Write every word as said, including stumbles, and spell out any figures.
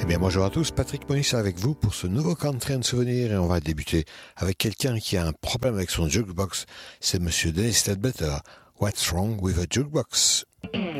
Eh bien, bonjour à tous, Patrick Moïse avec vous pour ce nouveau Country and Souvenir et on va débuter avec quelqu'un qui a un problème avec son jukebox, c'est Monsieur Dennis Ledbetter. What's wrong with a jukebox?